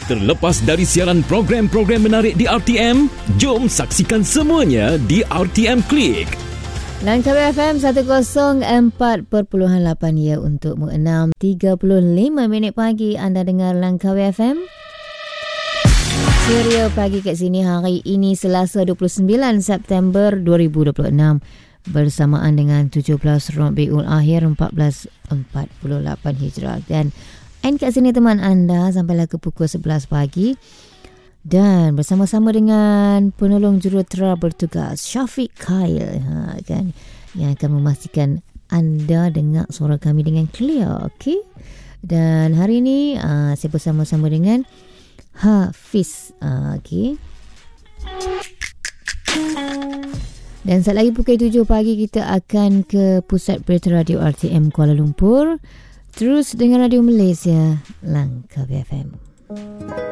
Terlepas dari siaran program-program menarik di RTM, jom saksikan semuanya di RTM Klik. Langkawi FM 104.8 ya untukmu 6.35 pagi anda dengar Langkawi FM. Ceria pagi kat sini hari ini Selasa 29 September 2026 bersamaan dengan 17 Rabiul Akhir 1448 Hijrah. Dan kat sini teman anda sampailah ke pukul 11 pagi dan bersama-sama dengan penolong jurutera bertugas Syafiq Khail kan, yang akan memastikan anda dengar suara kami dengan clear. Okey, dan hari ini saya bersama-sama dengan Hafiz. Okey, dan saat lagi pukul 7 pagi kita akan ke Pusat Berita Radio RTM Kuala Lumpur. Terus dengan Radio Malaysia Langkawi FM.